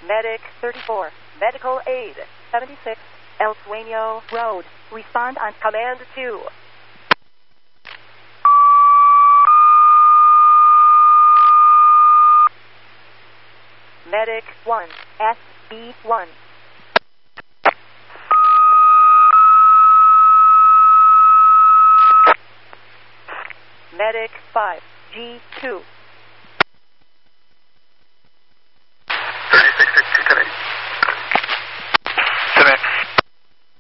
Medic 34, medical aid 76, El Sueño Road. Respond on Command 2. Medic 1, SB1. Medic 5, G2.